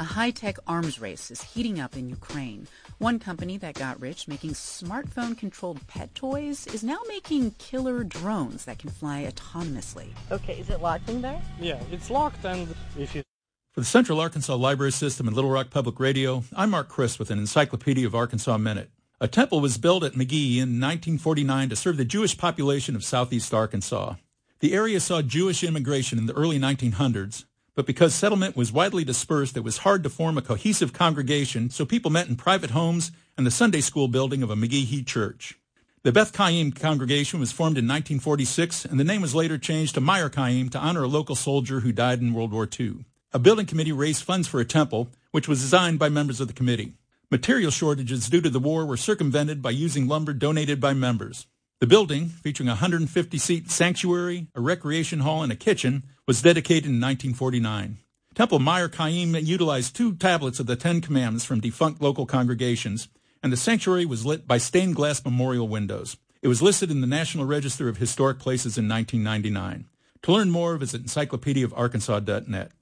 A high-tech arms race is heating up in Ukraine. One company that got rich making smartphone-controlled pet toys is now making killer drones that can fly autonomously. Okay, is it locked in there? Yeah, it's locked, and if you... For the Central Arkansas Library System and Little Rock Public Radio, I'm Mark Chris with an Encyclopedia of Arkansas Minute. A temple was built at McGee in 1949 to serve the Jewish population of southeast Arkansas. The area saw Jewish immigration in the early 1900s, but because settlement was widely dispersed, it was hard to form a cohesive congregation, so people met in private homes and the Sunday school building of a McGehee church. The Beth Chaim congregation was formed in 1946, and the name was later changed to Meyer Chaim to honor a local soldier who died in World War II. A building committee raised funds for a temple, which was designed by members of the committee. Material shortages due to the war were circumvented by using lumber donated by members. The building, featuring a 150-seat sanctuary, a recreation hall, and a kitchen, was dedicated in 1949. Temple Meyer Chaim utilized 2 tablets of the Ten Commandments from defunct local congregations, and the sanctuary was lit by stained glass memorial windows. It was listed in the National Register of Historic Places in 1999. To learn more, visit encyclopediaofarkansas.net.